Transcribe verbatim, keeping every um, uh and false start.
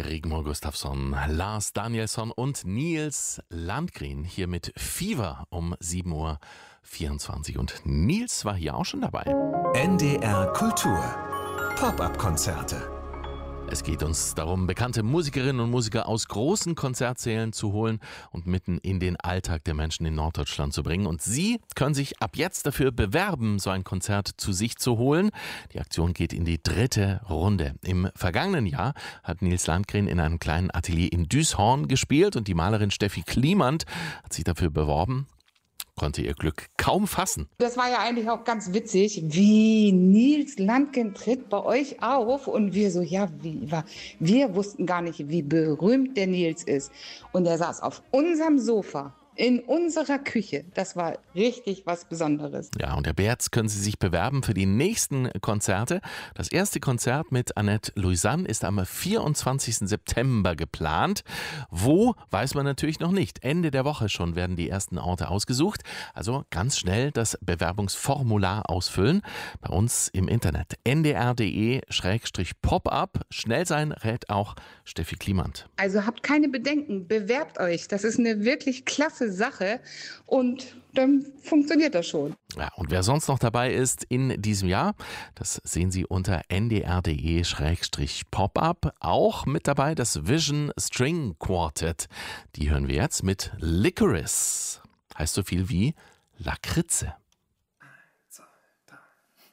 Rigmor Gustafsson, Lars Danielsson und Nils Landgren hier mit Fever um sieben Uhr vierundzwanzig. Und Nils war hier auch schon dabei. N D R Kultur. Pop-up-Konzerte. Es geht uns darum, bekannte Musikerinnen und Musiker aus großen Konzertsälen zu holen und mitten in den Alltag der Menschen in Norddeutschland zu bringen. Und Sie können sich ab jetzt dafür bewerben, so ein Konzert zu sich zu holen. Die Aktion geht in die dritte Runde. Im vergangenen Jahr hat Nils Landgren in einem kleinen Atelier in Düshorn gespielt und die Malerin Steffi Kliment hat sich dafür beworben. Konnte ihr Glück kaum fassen. Das war ja eigentlich auch ganz witzig, wie Nils Landgren tritt bei euch auf und wir so, ja, wie war, wir wussten gar nicht, wie berühmt der Nils ist. Und er saß auf unserem Sofa in unserer Küche. Das war richtig was Besonderes. Ja, und ab jetzt können Sie sich bewerben für die nächsten Konzerte. Das erste Konzert mit Annette Louisanne ist am vierundzwanzigsten September geplant. Wo, weiß man natürlich noch nicht. Ende der Woche schon werden die ersten Orte ausgesucht. Also ganz schnell das Bewerbungsformular ausfüllen. Bei uns im Internet n d r punkt d e slash pop-up. Schnell sein rät auch Steffi Kliment. Also habt keine Bedenken, bewerbt euch. Das ist eine wirklich klasse Sache und dann funktioniert das schon. Ja, und wer sonst noch dabei ist in diesem Jahr, das sehen Sie unter n d r punkt d e slash pop-up. Auch mit dabei das Vision String Quartet. Die hören wir jetzt mit Licorice. Heißt so viel wie Lakritze.